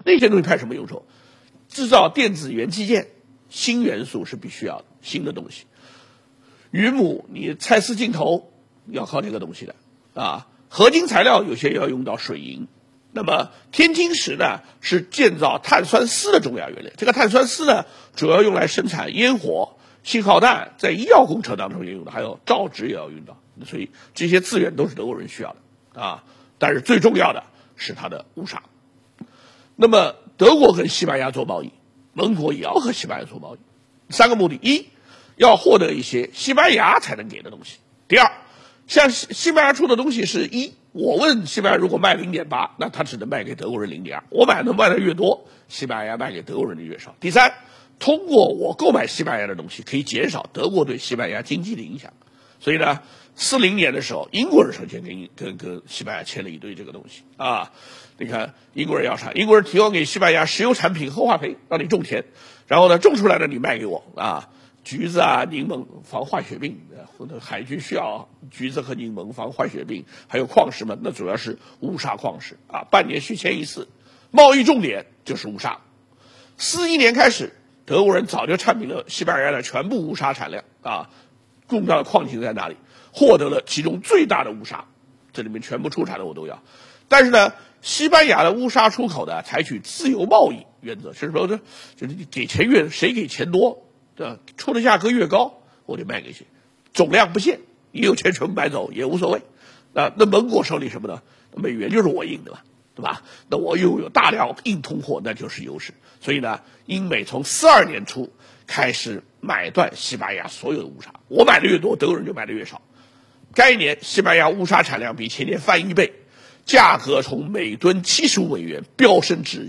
那些东西派什么用处？制造电子元器件，新元素是必须要的，新的东西。云母，你蔡司镜头要靠这个东西的啊。合金材料有些要用到水银。那么天青石呢，是建造碳酸锶的重要原料。这个碳酸锶呢，主要用来生产烟火、信号弹，在医药工程当中也用的，还有造纸也要用到。所以这些资源都是德国人需要的啊。但是最重要的是它的乌纱。那么德国跟西班牙做贸易，盟国也要和西班牙做贸易。三个目的：一，要获得一些西班牙才能给的东西；第二，像西班牙出的东西是一，我问西班牙如果卖0.8，那他只能卖给德国人0.2，我卖的越多，西班牙卖给德国人的越少。第三，通过我购买西班牙的东西，可以减少德国对西班牙经济的影响。所以呢，40年的时候，英国人首先跟西班牙签了一堆这个东西啊。你看英国人要啥？英国人提供给西班牙石油产品和化肥，让你种田，然后呢种出来的你卖给我啊。橘子啊、柠檬防坏血病，海军需要橘子和柠檬防坏血病，还有矿石嘛，那主要是乌纱矿石啊，半年续签一次。贸易重点就是乌纱。41年开始，德国人早就阐明了西班牙的全部乌纱产量啊，重要的矿井在哪里，获得了其中最大的乌纱，这里面全部出产的我都要。但是呢，西班牙的乌纱出口呢，采取自由贸易原则，是说就是你给钱谁给钱多，对吧？出的价格越高，我就卖给谁，总量不限，你有钱全部买走也无所谓。那盟国手里什么呢？美元就是我印的嘛，对吧？那我又有大量硬通货，那就是优势。所以呢，英美从42年初开始买断西班牙所有的乌纱，我买的越多，德国人就买的越少。该年西班牙乌纱产量比前年翻1倍，价格从每吨75美元飙升至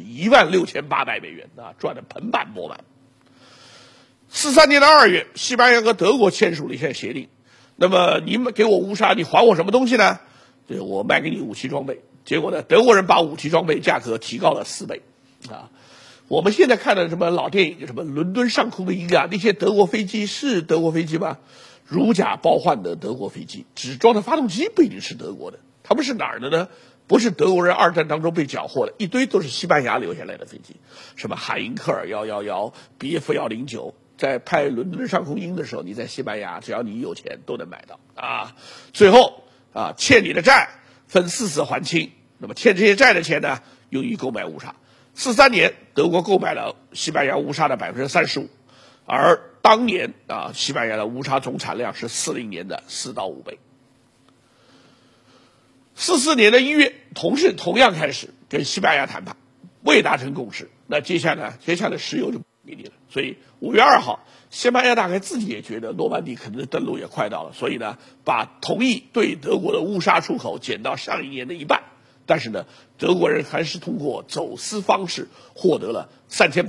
16800美元啊，赚得盆满钵满。43年的2月，西班牙和德国签署了一项协定。那么你们给我乌纱，你还我什么东西呢？对，我卖给你武器装备。结果呢，德国人把武器装备价格提高了4倍啊。我们现在看的什么老电影，什么伦敦上空的鹰啊，那些德国飞机是德国飞机吗？如假包换的德国飞机，只装的发动机不一定是德国的，他们是哪儿的呢？不是德国人2战当中被缴获的，一堆都是西班牙留下来的飞机，什么海因克尔111、BF 109。在拍伦敦上空鹰的时候，你在西班牙，只要你有钱都能买到啊。最后啊，欠你的债分4次还清。那么欠这些债的钱呢，用于购买乌纱。43年，德国购买了西班牙乌纱的35%，而当年啊，西班牙的乌纱总产量是40年的4到5倍。44年的1月，同样开始跟西班牙谈判，未达成共识。那接下来石油就给你了。所以5月2号，西班牙大概自己也觉得诺曼底可能登陆也快到了，所以呢，把同意对德国的乌纱出口减到上一年的1半。但是呢，德国人还是通过走私方式获得了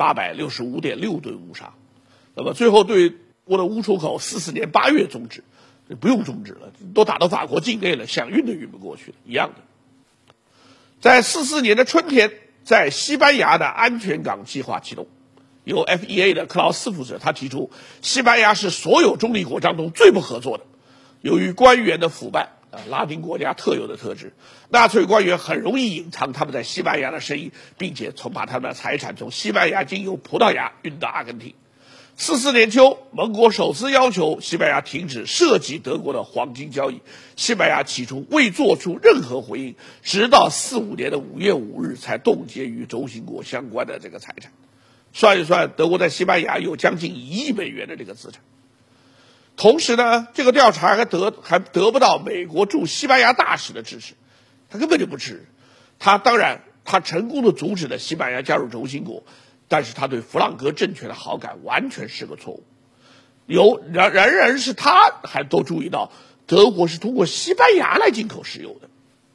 3865.6吨乌纱。那么最后对我的乌出口44年8月终止，不用终止了，都打到法国境内了，想运都运不过去了，一样的。在44年的春天，在西班牙的安全港计划启动。由 FEA 的克劳斯负责，他提出西班牙是所有中立国当中最不合作的。由于官员的腐败拉丁国家特有的特质，纳粹官员很容易隐藏他们在西班牙的生意，并且把他们的财产从西班牙经由葡萄牙运到阿根廷。44年秋，盟国首次要求西班牙停止涉及德国的黄金交易，西班牙起初未做出任何回应，直到45年的5月5日才冻结与轴心国相关的这个财产。算一算，德国在西班牙有将近1亿美元的这个资产。同时呢，这个调查还得不到美国驻西班牙大使的支持，他根本就不支持。他成功的阻止了西班牙加入轴心国，但是他对弗朗哥政权的好感完全是个错误。然而是他还都注意到，德国是通过西班牙来进口石油的。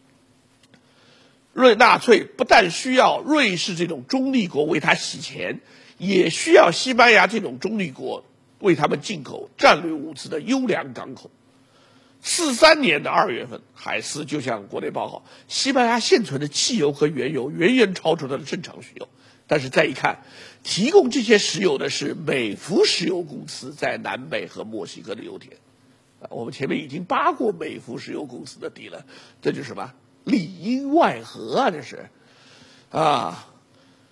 纳粹不但需要瑞士这种中立国为他洗钱，也需要西班牙这种中立国为他们进口战略物资的优良港口。43年的2月份，海斯就向国内报告，西班牙现存的汽油和原油远远超出它的正常需要。但是再一看，提供这些石油的是美孚石油公司在南美和墨西哥的油田。我们前面已经扒过美孚石油公司的底了，这就是什么？里应外合啊，这是啊。